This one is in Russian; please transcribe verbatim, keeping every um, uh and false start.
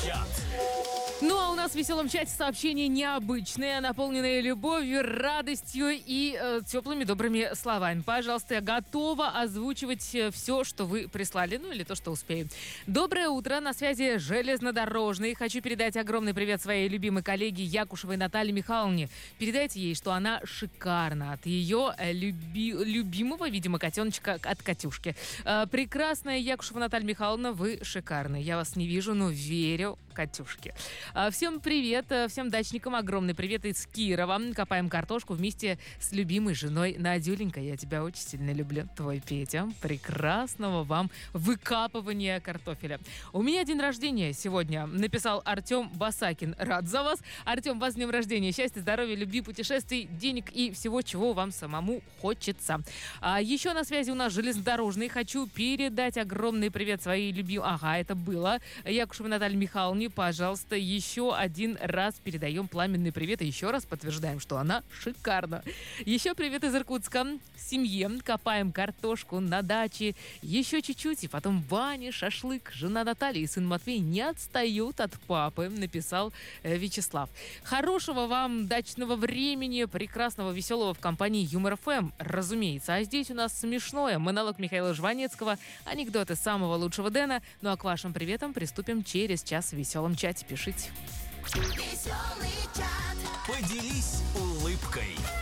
чат. Ну, а у нас в веселом чате сообщение необычное, наполненное любовью, радостью и э, теплыми добрыми словами. Пожалуйста, я готова озвучивать все, что вы прислали, ну или то, что успею. Доброе утро, на связи железнодорожный. Хочу передать огромный привет своей любимой коллеге Якушевой Наталье Михайловне. Передайте ей, что она шикарна от ее люби... любимого, видимо, котеночка от Катюшки. Э, прекрасная Якушева Наталья Михайловна, вы шикарны. Я вас не вижу, но верю Катюшке. Всем привет, всем дачникам огромный привет из Кирова. Копаем картошку вместе с любимой женой Надюленькой. Я тебя очень сильно люблю, твой Петя. Прекрасного вам выкапывания картофеля. У меня день рождения сегодня, написал Артем Басакин. Рад за вас. Артем, вас с днем рождения. Счастья, здоровья, любви, путешествий, денег и всего, чего вам самому хочется. А еще на связи у нас железнодорожный. Хочу передать огромный привет своей любимой... Ага, это было. Якушевой Наталье Михайловне, пожалуйста, еще один раз передаем пламенный привет и еще раз подтверждаем, что она шикарна. Еще привет из Иркутска. Семье копаем картошку на даче. Еще чуть-чуть, и потом Ваня, шашлык. Жена Наталья и сын Матвей не отстают от папы, написал э, Вячеслав. Хорошего вам дачного времени, прекрасного, веселого в компании Юмор эф эм, разумеется. А здесь у нас смешное. Монолог Михаила Жванецкого, анекдоты самого лучшего Дэна. Ну а к вашим приветам приступим через час в веселом чате. Пишите. Веселый чат. Поделись улыбкой.